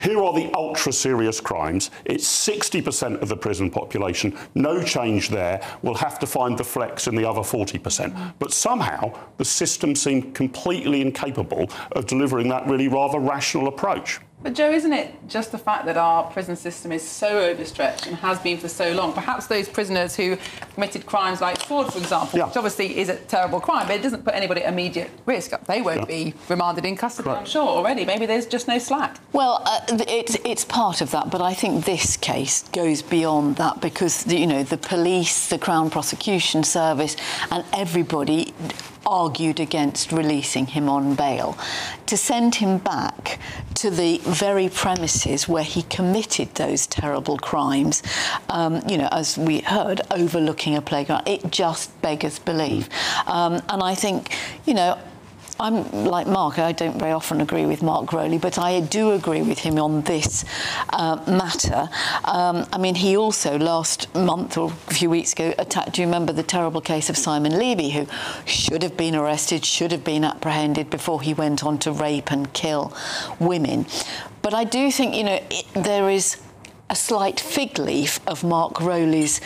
Here are the ultra-serious crimes. It's 60% of the prison population. No change there. We'll have to find the flex in the other 40%. But somehow, the system seemed completely incapable of delivering that really rather rational approach. But, Joe, isn't it just the fact that our prison system is so overstretched and has been for so long? Perhaps those prisoners who committed crimes like fraud, for example, which obviously is a terrible crime, but it doesn't put anybody at immediate risk. They won't be remanded in custody, I'm sure, already. Maybe there's just no slack. Well, it's part of that, but I think this case goes beyond that because, you know, the police, the Crown Prosecution Service and everybody argued against releasing him on bail. To send him back to the very premises where he committed those terrible crimes, you know, as we heard, overlooking a playground, it just beggars belief. And I think, you know, I'm like Mark, I don't very often agree with Mark Rowley, but I do agree with him on this matter. I mean, he also last month or a few weeks ago attacked, do you remember the terrible case of Simon Levy, who should have been arrested, should have been apprehended before he went on to rape and kill women. But I do think, you know, there is a slight fig leaf of Mark Rowley's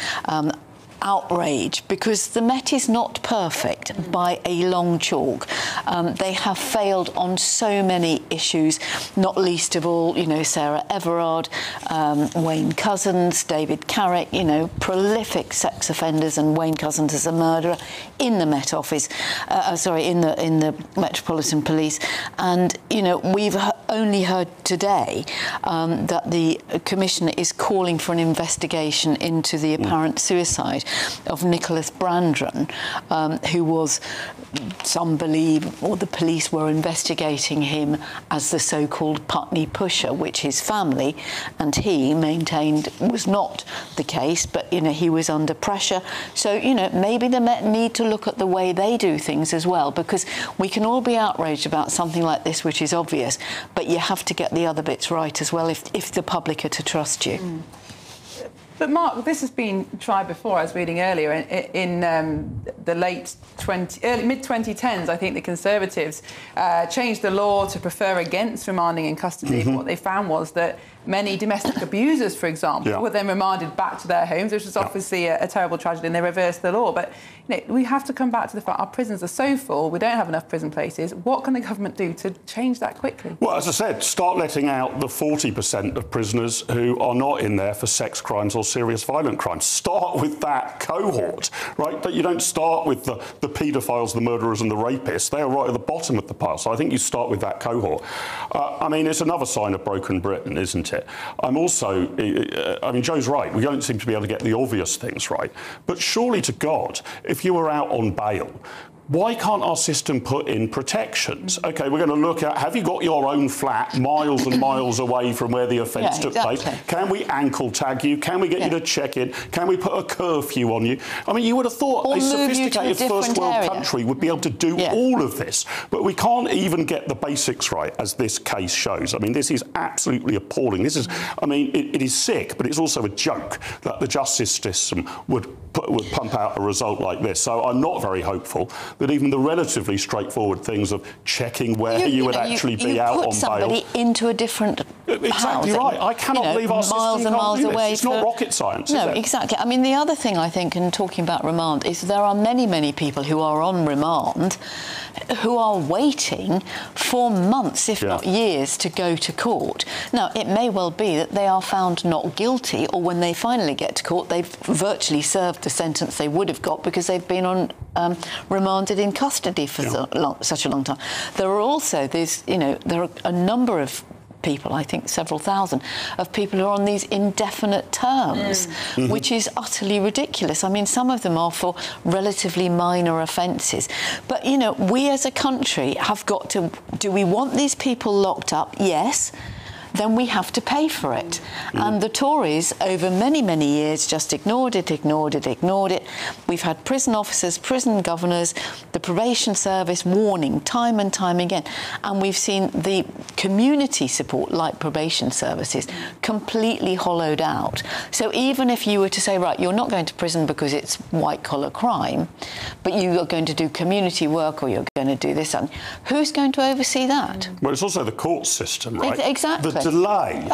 outrage because the Met is not perfect by a long chalk. They have failed on so many issues, not least of all, you know, Sarah Everard, Wayne Couzens, David Carrick, you know, prolific sex offenders, and Wayne Couzens as a murderer in the Met Office, in the Metropolitan Police. And, you know, we've only heard today that the Commissioner is calling for an investigation into the apparent suicide of Nicholas Brandron, who was, some believe, or the police were investigating him as the so-called Putney pusher, which his family and he maintained was not the case, but, you know, he was under pressure. So, you know, maybe the Met need to look at the way they do things as well, because we can all be outraged about something like this, which is obvious, but you have to get the other bits right as well if the public are to trust you. But, Mark, this has been tried before, I was reading earlier, in the mid-2010s, I think the Conservatives changed the law to prefer against remanding in custody. But what they found was that many domestic abusers, for example, were then remanded back to their homes, which was obviously a terrible tragedy, and they reversed the law. But, you know, we have to come back to the fact our prisons are so full, we don't have enough prison places. What can the government do to change that quickly? Well, as I said, start letting out the 40% of prisoners who are not in there for sex crimes or serious violent crimes. Start with that cohort, right? But you don't start with the paedophiles, the murderers and the rapists. They are right at the bottom of the pile. So I think you start with that cohort. I mean, it's another sign of broken Britain, isn't it? I'm also, I mean, Joe's right. We don't seem to be able to get the obvious things right. But surely to God, if you were out on bail, why can't our system put in protections? OK, we're going to look at, have you got your own flat miles and miles away from where the offence took place? Can we ankle tag you? Can we get you to check in? Can we put a curfew on you? I mean, you would have thought a sophisticated first world country would be able to do all of this. But we can't even get the basics right, as this case shows. I mean, this is absolutely appalling. This is, I mean, it is sick, but it's also a joke that the justice system would pump out a result like this. So I'm not very hopeful that even the relatively straightforward things of checking where you would actually be out on bail. You put somebody into a different Exactly right. I cannot believe our system miles and miles away. It's not rocket science, No, is it? exactly. I mean, the other thing I think, in talking about remand, is there are many, many people who are on remand who are waiting for months, if not years, to go to court. Now, it may well be that they are found not guilty, or when they finally get to court, they've virtually served the sentence they would have got because they've been on remanded in custody for such a long time. There are also there are a number of people, I think several thousand, of people who are on these indefinite terms, which is utterly ridiculous. I mean, some of them are for relatively minor offences. But, you know, we as a country have got to... Do we want these people locked up? Yes. Then we have to pay for it. And the Tories, over many, many years, just ignored it. We've had prison officers, prison governors, the probation service warning time and time again. And we've seen the community support, like probation services, completely hollowed out. So even if you were to say, right, you're not going to prison because it's white-collar crime, but you are going to do community work or you're going to do this, who's going to oversee that? Well, it's also the court system, right? Exactly. delay.